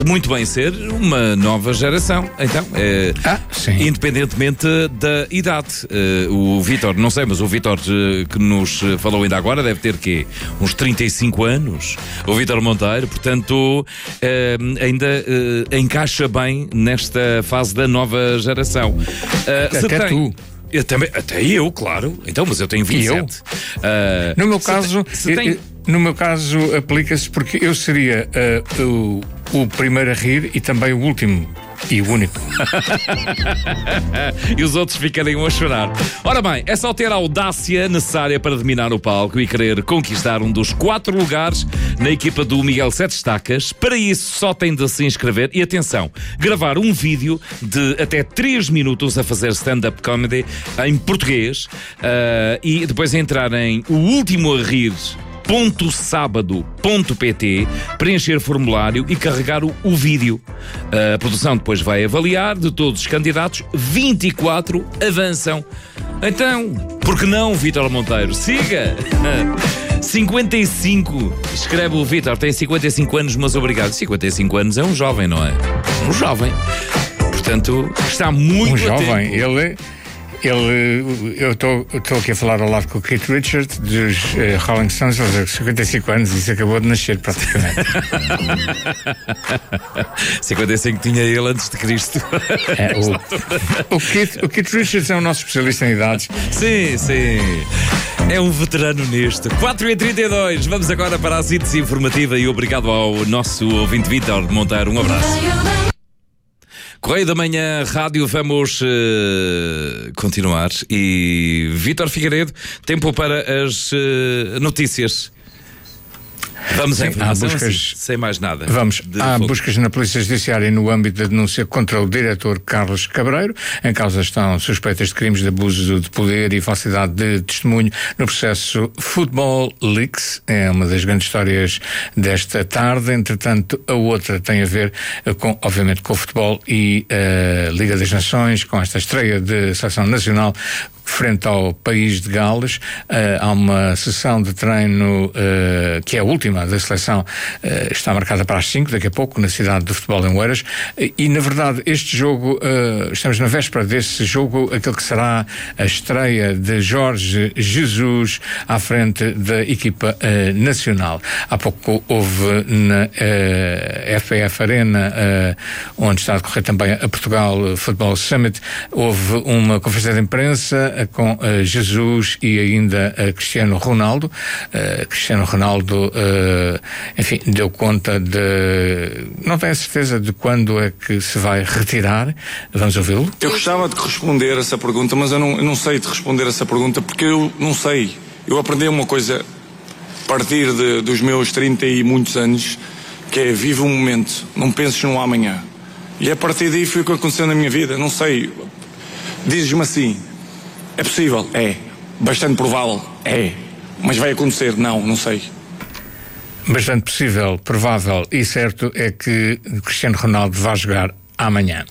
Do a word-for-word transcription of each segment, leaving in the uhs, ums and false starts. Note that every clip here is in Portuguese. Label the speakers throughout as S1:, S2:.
S1: muito bem ser uma nova geração, então, é,
S2: ah, sim.
S1: independentemente da idade. Uh, o Vítor, não sei, mas o Vítor uh, que nos falou ainda agora deve ter quê? Uns trinta e cinco anos, o Vítor Monteiro, portanto, uh, ainda uh, encaixa bem nesta fase da nova geração. Uh,
S2: Até
S1: tem...
S2: tu.
S1: Eu também, até eu, claro. Então, mas eu tenho vinte e sete.
S2: Uh, no meu caso,
S1: se se tem...
S2: no meu caso aplica-se porque eu seria uh, o, o primeiro a rir e também o último e o único.
S1: E os outros ficariam a chorar. Ora bem, é só ter a audácia necessária para dominar o palco e querer conquistar um dos quatro lugares na equipa do Miguel Sete Estacas. Para isso, só tem de se inscrever e, atenção, gravar um vídeo de até três minutos a fazer stand-up comedy em português uh, e depois entrar em O Último a Rir ponto sábado ponto pt, preencher formulário e carregar o, o vídeo. A produção depois vai avaliar. De todos os candidatos, vinte e quatro avançam. Então, por que não, Vítor Monteiro? Siga! cinquenta e cinco, escreve o Vítor, tem cinquenta e cinco anos, mas obrigado. cinquenta e cinco anos é um jovem, não é? Um jovem. Portanto, está muito
S2: Um jovem,
S1: tempo.
S2: ele... Ele, eu estou aqui a falar ao lado com o Keith Richards dos uh, Rolling Stones, ele tem cinquenta e cinco anos e isso acabou de nascer praticamente.
S1: cinquenta e cinco tinha ele antes de Cristo.
S2: É, o, o, Keith, o Keith Richards é o nosso especialista em idades.
S1: Sim, sim. É um veterano nisto. quatro e trinta e dois, vamos agora para a síntese informativa e obrigado ao nosso ouvinte Vítor Monteiro. Um abraço. Correio da Manhã, rádio, vamos uh, continuar. E Vítor Figueiredo, tempo para as uh, notícias. Vamos
S2: Sim,
S1: à informação,
S2: há buscas,
S1: assim, sem mais nada.
S2: Vamos. Há
S1: fogo.
S2: buscas na Polícia Judiciária no âmbito da denúncia contra o diretor Carlos Cabreiro. Em causa estão suspeitas de crimes de abuso de poder e falsidade de testemunho no processo Football Leaks. É uma das grandes histórias desta tarde. Entretanto, a outra tem a ver com, obviamente, com o futebol e a uh, Liga das Nações, com esta estreia de seleção nacional frente ao país de Gales. Uh, há uma sessão de treino uh, que é a última da seleção, uh, está marcada para as cinco, daqui a pouco, na cidade do futebol em Oeiras, uh, e na verdade este jogo, uh, estamos na véspera desse jogo, aquele que será a estreia de Jorge Jesus à frente da equipa uh, nacional. Há pouco houve na uh, F P F Arena, uh, onde está a decorrer também a Portugal Football Summit, houve uma conferência de imprensa com uh, Jesus e ainda uh, Cristiano Ronaldo. Uh, Cristiano Ronaldo, uh, enfim, deu conta de... Não tenho certeza de quando é que se vai retirar. Vamos ouvi-lo.
S3: Eu gostava de responder essa pergunta, mas eu não, eu não sei de responder essa pergunta porque eu não sei. Eu aprendi uma coisa a partir de, dos meus trinta e muitos anos, que é: vive um momento, não penses no amanhã. E a partir daí foi o que aconteceu na minha vida. Não sei. Dizes-me assim: é possível? É. Bastante provável? É. Mas vai acontecer? Não, não sei.
S2: Bastante possível, provável e certo é que Cristiano Ronaldo vai jogar amanhã.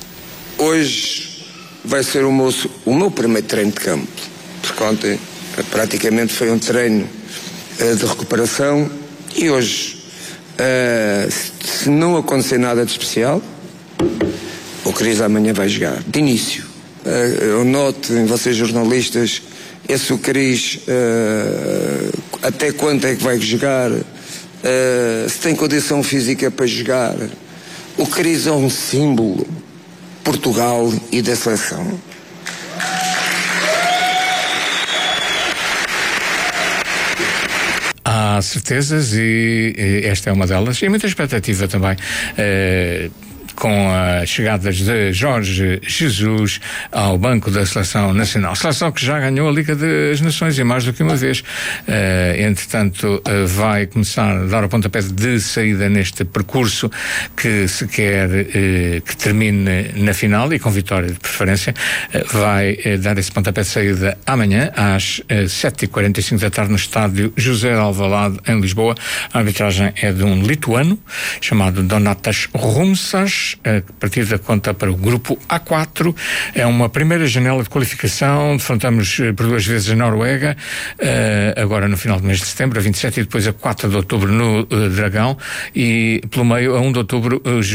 S4: Hoje vai ser o meu, o meu primeiro treino de campo. Porque ontem praticamente foi um treino uh, de recuperação e hoje, uh, se não acontecer nada de especial, o Cris amanhã vai jogar. De início. Uh, eu noto em vocês jornalistas esse o Cris, uh, até quando é que vai jogar, uh, se tem condição física para jogar. O Cris é um símbolo Portugal e da seleção.
S2: Há certezas e, e esta é uma delas, e muita expectativa também uh, com as chegadas de Jorge Jesus ao banco da Seleção Nacional. Seleção que já ganhou a Liga das Nações e mais do que uma vez. Uh, entretanto, uh, vai começar a dar o pontapé de saída neste percurso que se quer uh, que termine na final e com vitória de preferência. Uh, vai uh, dar esse pontapé de saída amanhã às uh, sete e quarenta e cinco da tarde no estádio José de Alvalade, em Lisboa. A arbitragem é de um lituano chamado Donatas Rumsas. jogos. A partida conta para o grupo A quatro. É uma primeira janela de qualificação. Defrontamos por duas vezes a Noruega, agora no final do mês de setembro, a vinte e sete, e depois a quatro de outubro no Dragão, e pelo meio a um de outubro